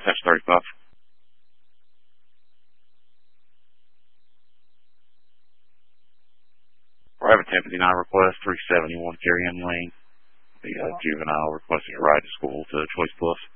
That's 35. We're having 1059 request, 371 Carry M Lane. The juvenile requesting a ride to school to Choice Plus.